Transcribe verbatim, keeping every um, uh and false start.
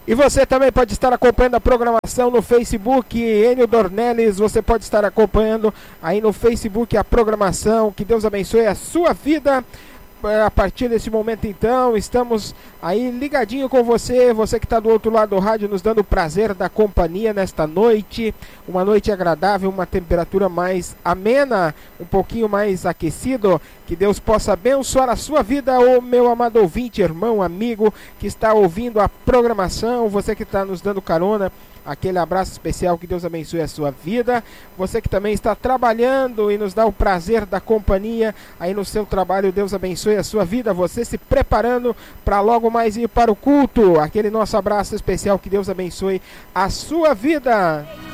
E você também pode estar acompanhando a programação no Facebook, Enio Dornelles, você pode estar acompanhando aí no Facebook a programação, que Deus abençoe a sua vida. A partir desse momento então, estamos aí ligadinho com você, você que está do outro lado do rádio, nos dando o prazer da companhia nesta noite, uma noite agradável, uma temperatura mais amena, um pouquinho mais aquecido, que Deus possa abençoar a sua vida, ô meu amado ouvinte, irmão, amigo, que está ouvindo a programação, você que está nos dando carona, aquele abraço especial, que Deus abençoe a sua vida. Você que também está trabalhando e nos dá o prazer da companhia aí no seu trabalho, Deus abençoe a sua vida. Você se preparando para logo mais ir para o culto, aquele nosso abraço especial, que Deus abençoe a sua vida.